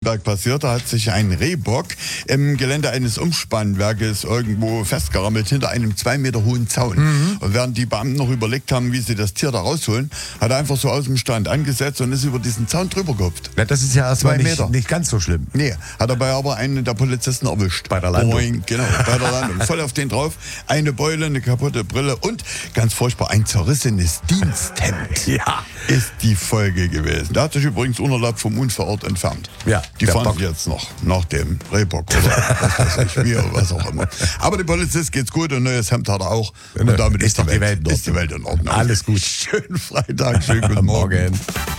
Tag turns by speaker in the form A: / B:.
A: Baden-Württemberg passiert. Da hat sich ein Rehbock im Gelände eines Umspannwerkes irgendwo festgerammelt hinter einem 2 Meter hohen Zaun. Und während die Beamten noch überlegt haben, wie sie das Tier da rausholen, hat er einfach so aus dem Stand angesetzt und ist über diesen Zaun drüber gehupft.
B: Ja, das ist ja erstmal
A: 2 Meter.
B: nicht ganz so schlimm.
A: Nee, hat dabei aber einen der Polizisten erwischt.
B: Bei der Landung.
A: Boing, genau, bei der Landung. Voll auf den drauf. Eine Beule, eine kaputte Brille und, ganz furchtbar, ein zerrissenes Diensthemd.
B: Ja.
A: Ist die Folge gewesen. Der hat sich übrigens unerlaubt vom Unfallort entfernt.
B: Ja,
A: Die
B: der
A: fahren
B: Bock.
A: jetzt noch nach dem Rehbock oder was weiß ich, wie oder was auch immer. Aber dem Polizist geht's gut, ein neues Hemd hat er auch. Und damit ist die Welt in Ordnung.
B: Alles gut.
A: Schönen Freitag, schönen guten Morgen.
B: Morgen.